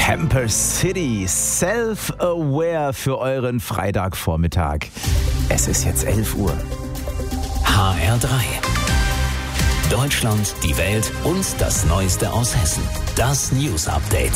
Camper City, Self-Aware für euren Freitagvormittag. Es ist jetzt 11 Uhr. HR3. Deutschland, die Welt und das Neueste aus Hessen. Das News Update.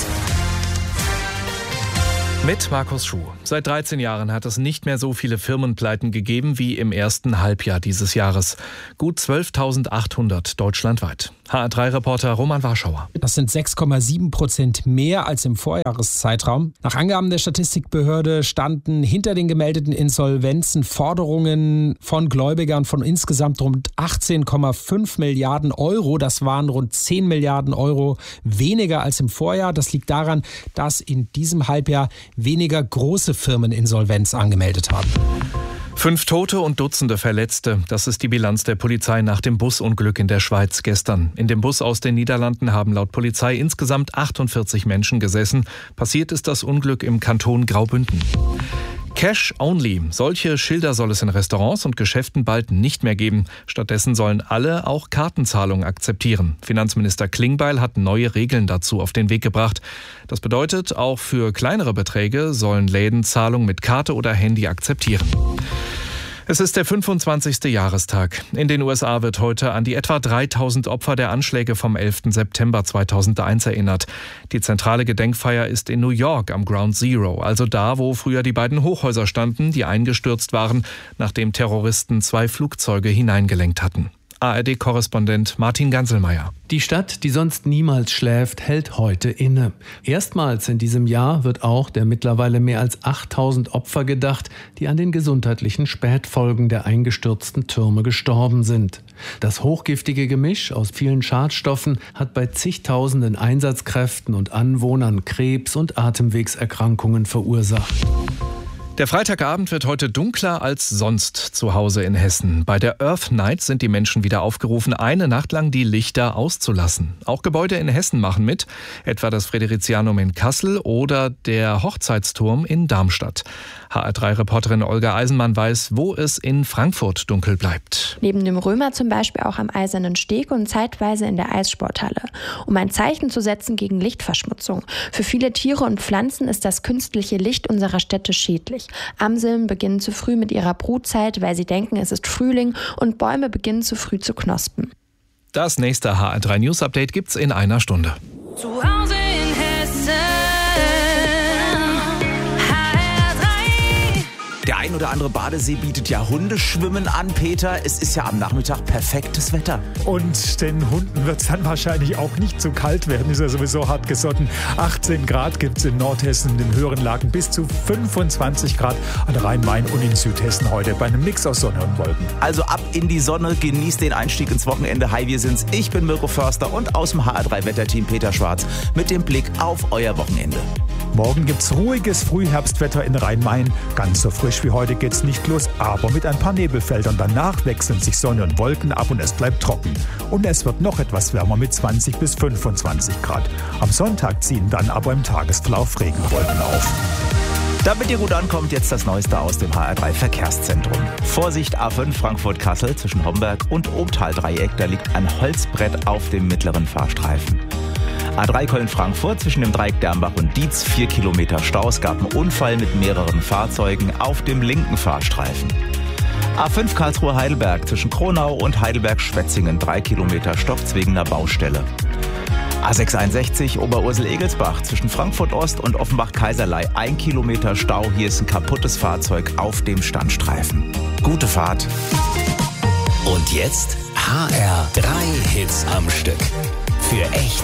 Mit Markus Schuh. Seit 13 Jahren hat es nicht mehr so viele Firmenpleiten gegeben wie im ersten Halbjahr dieses Jahres. Gut 12.800 deutschlandweit. HR3-Reporter Roman Warschauer. Das sind 6,7% mehr als im Vorjahreszeitraum. Nach Angaben der Statistikbehörde standen hinter den gemeldeten Insolvenzen Forderungen von Gläubigern von insgesamt rund 18,5 Milliarden Euro. Das waren rund 10 Milliarden Euro weniger als im Vorjahr. Das liegt daran, dass in diesem Halbjahr weniger große Firmen Insolvenz angemeldet haben. 5 Tote und Dutzende Verletzte. Das ist die Bilanz der Polizei nach dem Busunglück in der Schweiz gestern. In dem Bus aus den Niederlanden haben laut Polizei insgesamt 48 Menschen gesessen. Passiert ist das Unglück im Kanton Graubünden. Cash only. Solche Schilder soll es in Restaurants und Geschäften bald nicht mehr geben. Stattdessen sollen alle auch Kartenzahlung akzeptieren. Finanzminister Klingbeil hat neue Regeln dazu auf den Weg gebracht. Das bedeutet, auch für kleinere Beträge sollen Läden Zahlung mit Karte oder Handy akzeptieren. Es ist der 25. Jahrestag. In den USA wird heute an die etwa 3000 Opfer der Anschläge vom 11. September 2001 erinnert. Die zentrale Gedenkfeier ist in New York am Ground Zero, also da, wo früher die beiden Hochhäuser standen, die eingestürzt waren, nachdem Terroristen 2 Flugzeuge hineingelenkt hatten. ARD-Korrespondent Martin Ganselmeier. Die Stadt, die sonst niemals schläft, hält heute inne. Erstmals in diesem Jahr wird auch der mittlerweile mehr als 8000 Opfer gedacht, die an den gesundheitlichen Spätfolgen der eingestürzten Türme gestorben sind. Das hochgiftige Gemisch aus vielen Schadstoffen hat bei zigtausenden Einsatzkräften und Anwohnern Krebs- und Atemwegserkrankungen verursacht. Der Freitagabend wird heute dunkler als sonst zu Hause in Hessen. Bei der Earth Night sind die Menschen wieder aufgerufen, eine Nacht lang die Lichter auszulassen. Auch Gebäude in Hessen machen mit, etwa das Friderizianum in Kassel oder der Hochzeitsturm in Darmstadt. HR3-Reporterin Olga Eisenmann weiß, wo es in Frankfurt dunkel bleibt. Neben dem Römer zum Beispiel auch am Eisernen Steg und zeitweise in der Eissporthalle. Um ein Zeichen zu setzen gegen Lichtverschmutzung. Für viele Tiere und Pflanzen ist das künstliche Licht unserer Städte schädlich. Amseln beginnen zu früh mit ihrer Brutzeit, weil sie denken, es ist Frühling, und Bäume beginnen zu früh zu knospen. Das nächste HR3 News Update gibt's in einer Stunde. Zu Hause in Hessen. HR3. Der ein oder andere Badesee bietet ja Hundeschwimmen an, Peter. Es ist ja am Nachmittag perfektes Wetter. Und den Hunden wird es dann wahrscheinlich auch nicht zu kalt werden. Ist ja sowieso hart gesotten. 18 Grad gibt es in Nordhessen, in den höheren Lagen bis zu 25 Grad an Rhein-Main und in Südhessen heute bei einem Mix aus Sonne und Wolken. Also ab in die Sonne, genießt den Einstieg ins Wochenende. Hi, wir sind's. Ich bin Mirko Förster und aus dem HR3-Wetterteam Peter Schwarz mit dem Blick auf euer Wochenende. Morgen gibt's ruhiges Frühherbstwetter in Rhein-Main. Ganz so frisch wie heute geht's nicht los, aber mit ein paar Nebelfeldern. Danach wechseln sich Sonne und Wolken ab und es bleibt trocken. Und es wird noch etwas wärmer mit 20 bis 25 Grad. Am Sonntag ziehen dann aber im Tagesverlauf Regenwolken auf. Damit ihr gut ankommt, jetzt das Neueste aus dem HR3 Verkehrszentrum. Vorsicht A5 Frankfurt-Kassel zwischen Homberg und Obtal-Dreieck. Da liegt ein Holzbrett auf dem mittleren Fahrstreifen. A3 Köln-Frankfurt zwischen dem Dreieck Dernbach und Dietz, 4 Kilometer Stau. Es gab einen Unfall mit mehreren Fahrzeugen auf dem linken Fahrstreifen. A5 Karlsruhe-Heidelberg zwischen Kronau und Heidelberg-Schwetzingen, 3 Kilometer Stopps wegen einer Baustelle. A661 Oberursel-Egelsbach zwischen Frankfurt-Ost und Offenbach-Kaiserlei, 1 Kilometer Stau. Hier ist ein kaputtes Fahrzeug auf dem Standstreifen. Gute Fahrt. Und jetzt HR3 Hits am Stück. Für echt